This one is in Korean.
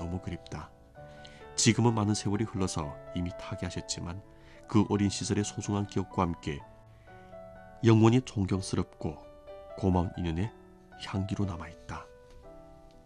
너무 그립다. 지금은 많은 세월이 흘러서 이미 타계하셨지만 그 어린 시절의 소중한 기억과 함께 영원히 존경스럽고 고마운 인연의 향기로 남아있다.